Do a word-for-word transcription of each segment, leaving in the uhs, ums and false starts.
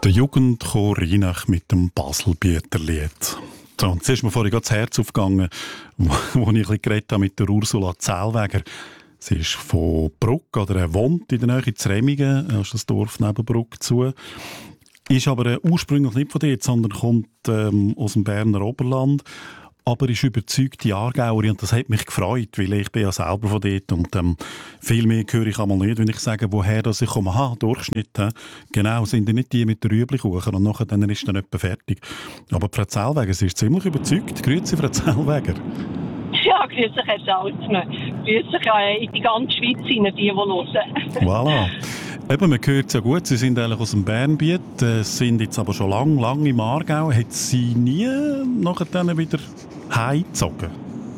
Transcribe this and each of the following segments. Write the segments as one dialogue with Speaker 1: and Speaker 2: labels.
Speaker 1: Der Jugendchor Rheinach mit dem Baselbieterlied. So, und jetzt ist mir vorhin das Herz aufgegangen, wo, wo ich ein bisschen geredet habe mit der Ursula Zellweger. Sie ist von Bruck, oder er wohnt in der Nähe zu Remmingen, das ist das Dorf neben Bruck zu. Ist aber äh, ursprünglich nicht von dort, sondern kommt ähm, aus dem Berner Oberland. Aber ist überzeugte Aargauerin und das hat mich gefreut, weil ich bin ja selber von dort und ähm, viel mehr höre ich einmal nicht, wenn ich sage, woher das ich komme. Aha, Durchschnitt, he? Genau, sind die nicht die mit der Rüeblikuchen und nachher dann ist dann etwa fertig. Aber Frau Zellweger, sie ist ziemlich überzeugt. Grüezi, Frau Zellweger.
Speaker 2: Ja, grüß dich, Herr Salzmann. Grüß dich äh, in die ganze Schweiz hinein, die, die hören.
Speaker 1: Voilà. Eben, man hört es ja gut, Sie sind eigentlich aus dem Bernbiet, äh, sind jetzt aber schon lange, lange im Aargau. Hat Sie nie nachher dann wieder heimgezogen?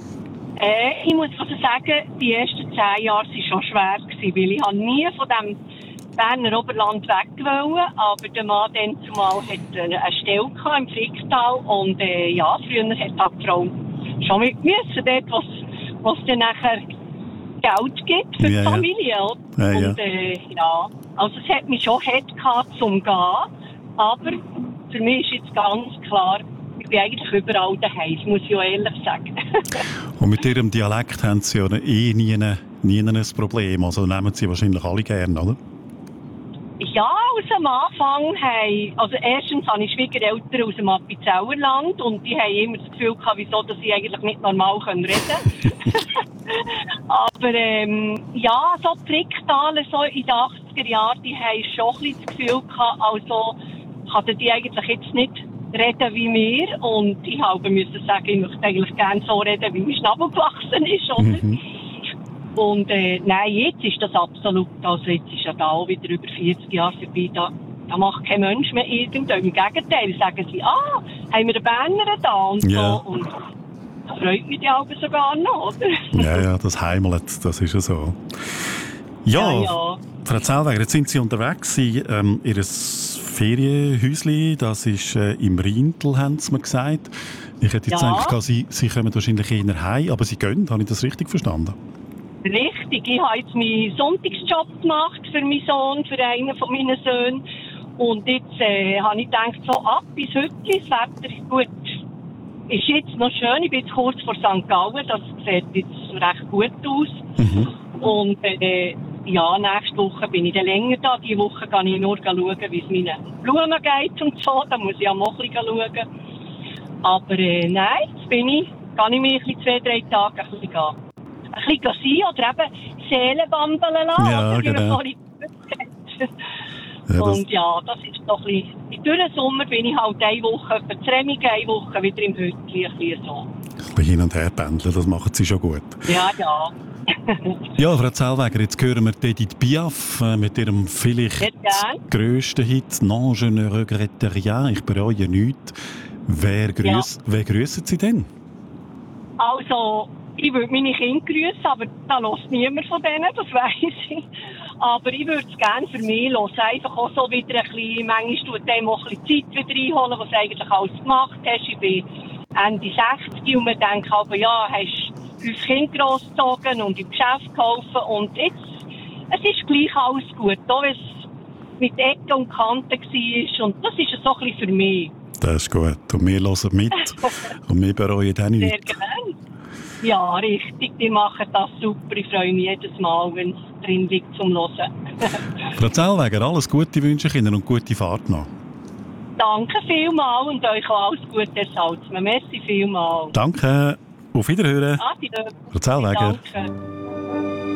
Speaker 2: Äh, ich muss also sagen, die ersten zehn Jahre waren schon schwer, gewesen, weil ich nie von dem Berner Oberland weg wollte, aber der Mann dann zumal hat eine Stelle gehabt im Fricktal und äh, ja, früher hat halt die Frau schon mit müssen, dort, was es dann nachher Geld gibt für
Speaker 1: ja,
Speaker 2: die Familie.
Speaker 1: Ja. Ja,
Speaker 2: und äh, ja, also es hat mich schon hart gehabt zum Gehen, aber für mich ist jetzt ganz klar, ich bin eigentlich überall daheim, das muss ich auch ehrlich sagen.
Speaker 1: Und mit Ihrem Dialekt haben Sie ja eh nie, nie ein Problem, also nehmen Sie wahrscheinlich alle gerne, oder?
Speaker 2: Ja, aus dem Anfang haben, also erstens habe ich Schwiegereltern aus dem Appenzellerland und die haben immer das Gefühl gehabt, wieso, dass sie eigentlich nicht normal reden können. Aber ähm, ja, so die Fricktaler so in den achtziger Jahren, die haben schon ein bisschen das Gefühl gehabt, also hatten die eigentlich jetzt nicht reden wie wir und ich habe müssen sagen, ich möchte eigentlich gerne so reden, wie mein Schnabel gewachsen ist, oder? Mhm. Und äh, nein, jetzt ist das absolut, also jetzt ist ja da auch wieder über vierzig Jahre vorbei, da, da macht kein Mensch mehr irgendwas. Im Gegenteil, sagen sie, ah, haben wir einen Berner da und
Speaker 1: ja.
Speaker 2: so. Und das freut mich ja auch sogar noch, oder?
Speaker 1: Ja, ja, das heimelt, das ist ja so. Ja,
Speaker 2: ja, ja.
Speaker 1: Frau Zellweger, jetzt sind Sie unterwegs. Sie, ähm, Ihr Ferienhäuschen, das ist äh, im Rheintal, haben Sie mir gesagt. Ich hätte jetzt
Speaker 2: ja.
Speaker 1: gedacht, Sie, Sie kommen wahrscheinlich eher heim, aber Sie gehen, habe ich das richtig verstanden?
Speaker 2: Richtig, ich habe jetzt meinen Sonntagsjob gemacht für meinen Sohn, für einen von meinen Söhnen. Und jetzt äh, habe ich gedacht, so ab bis heute, das Wetter gut, ist jetzt noch schön. Ich bin jetzt kurz vor Sankt Gallen, das sieht jetzt recht gut aus. Mhm. Und äh, ja, nächste Woche bin ich dann länger da. Diese Woche gehe ich nur schauen, wie es meinen Blumen geht und so. Da muss ich auch noch ein bisschen schauen. Aber äh, nein, jetzt bin ich, kann ich mich ein bisschen zwei, drei Tage ein bisschen gehen. Ein bisschen sein oder eben Seelenbambeln lassen.
Speaker 1: Ja, genau.
Speaker 2: Ja, und ja, das ist doch ein bisschen... Durch den Sommer bin ich halt eine Woche, etwa zu Remmingen, eine Woche wieder im Hütchen, ein bisschen so.
Speaker 1: Ein bisschen hin und her pendeln, das machen Sie schon gut.
Speaker 2: Ja, ja.
Speaker 1: Ja, Frau Zellweger, jetzt hören wir Edith Piaf äh, mit ihrem vielleicht grössten Hit «Non, je ne regrette rien», ich bereue nichts. Wer, grüß, ja. wer grüssen Sie denn?
Speaker 2: Also... Ich würde meine Kinder grüßen, aber da hört niemand von denen, das weiss ich. Aber ich würde es gerne für mich hören. Einfach auch so wieder ein bisschen, manchmal tut dem auch ein bisschen Zeit wieder einholen, was du eigentlich alles gemacht hast. Ich bin Ende sechzig und man denkt aber, ja, hast fünf Kinder grossgezogen und im Geschäft geholfen und jetzt, es ist gleich alles gut, auch wenn es mit Ecken und Kanten war und das ist so ein bisschen für mich.
Speaker 1: Das ist gut und wir hören mit und wir bereuen auch nichts.
Speaker 2: Sehr gerne. Ja, richtig. Die machen das super. Ich freue mich jedes Mal, wenn es drin liegt zum Hören.
Speaker 1: Frau Zellweger, alles Gute wünsche ich Ihnen und gute Fahrt noch.
Speaker 2: Danke vielmals und euch auch alles Gute, Herr Salzmann. Merci vielmals.
Speaker 1: Danke. Auf Wiederhören.
Speaker 2: Adieu.
Speaker 1: Frau Zellweger.
Speaker 2: Danke.